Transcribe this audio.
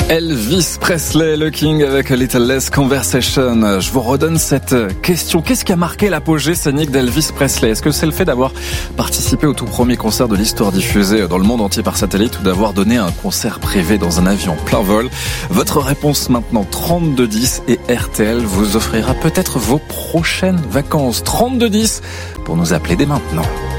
Elvis Presley, le King avec A Little Less Conversation. Je vous redonne cette question. Qu'est-ce qui a marqué l'apogée scénique d'Elvis Presley? Est-ce que c'est le fait d'avoir participé au tout premier concert de l'histoire diffusé dans le monde entier par satellite ou d'avoir donné un concert privé dans un avion plein vol? Votre réponse maintenant, 3210, et RTL vous offrira peut-être vos prochaines vacances. 3210 pour nous appeler dès maintenant.